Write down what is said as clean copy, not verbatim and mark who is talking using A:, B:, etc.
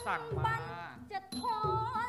A: สั่งมา
B: บันจะท้อ